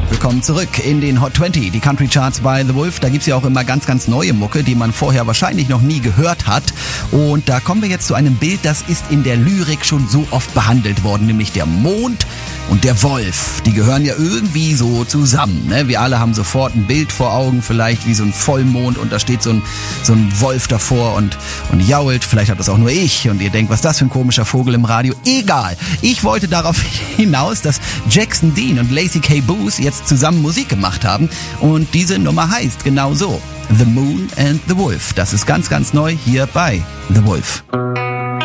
Willkommen zurück in den Hot 20, die Country Charts bei The Wolf. Da gibt's ja auch immer ganz, ganz neue Mucke, die man vorher wahrscheinlich noch nie gehört hat. Und da kommen wir jetzt zu einem Bild, das ist in der Lyrik schon so oft behandelt worden, nämlich der Mond und der Wolf. Die gehören ja irgendwie so zusammen, ne? Wir alle haben sofort ein Bild vor Augen, vielleicht wie so ein Vollmond und da steht so ein Wolf davor und jault. Vielleicht habt das auch nur ich und ihr denkt, was ist das für ein komischer Vogel im Radio? Egal. Ich wollte darauf hinaus, dass Jackson Dean und Lacey K. Booth jetzt zusammen Musik gemacht haben und diese Nummer heißt genau so: The Moon and the Wolf. Das ist ganz, ganz neu hier bei The Wolf.